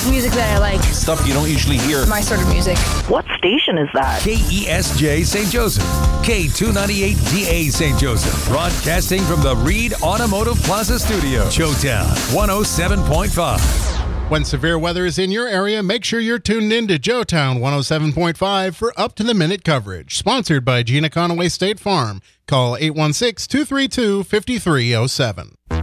Music that I like. Stuff you don't usually hear. My sort of music. What station is that? KESJ St. Joseph. K298DA St. Joseph. Broadcasting from the Reed Automotive Plaza Studio. Showtown 107.5. When severe weather is in your area, make sure you're tuned in to Joetown 107.5 for up-to-the-minute coverage. Sponsored by Gina Conaway State Farm. Call 816-232-5307.